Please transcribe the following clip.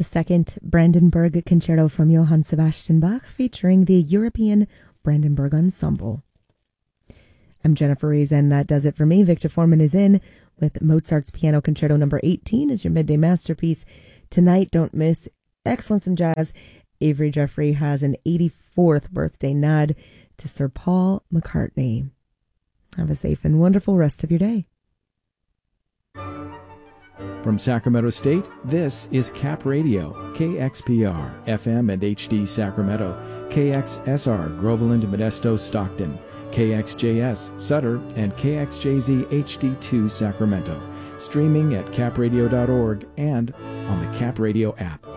the second Brandenburg Concerto from Johann Sebastian Bach featuring the European Brandenburg Ensemble. I'm Jennifer Rees, and that does it for me. Victor Foreman is in with Mozart's Piano Concerto number 18 as your midday masterpiece. Tonight, don't miss Excellence in Jazz. Avery Jeffrey has an 84th birthday nod to Sir Paul McCartney. Have a safe and wonderful rest of your day. From Sacramento State, this is Cap Radio, KXPR, FM and HD Sacramento, KXSR, Groveland, Modesto, Stockton, KXJS, Sutter, and KXJZ HD2 Sacramento. Streaming at capradio.org and on the Cap Radio app.